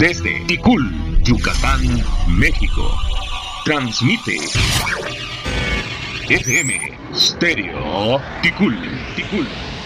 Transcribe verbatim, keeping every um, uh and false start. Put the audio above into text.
desde Ticul, Yucatán, México. Transmite F M Stereo Ticul, Ticul.